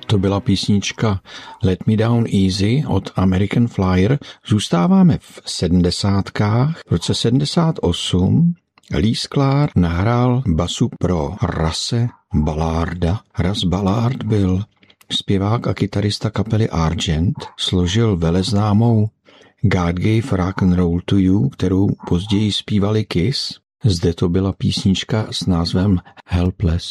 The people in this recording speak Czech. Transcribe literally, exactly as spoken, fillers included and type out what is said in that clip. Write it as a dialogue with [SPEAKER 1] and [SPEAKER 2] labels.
[SPEAKER 1] To byla písnička Let Me Down Easy od American Flyer. Zůstáváme v sedmdesátkách. V roce sedmdesát osm Lee Sklar nahrál basu pro Russe Ballarda. Russ Ballard byl zpěvák a kytarista kapely Argent, složil veleznámou God Gave Rock and Roll to You, kterou později zpívali Kiss. Zde to byla písnička s názvem Helpless.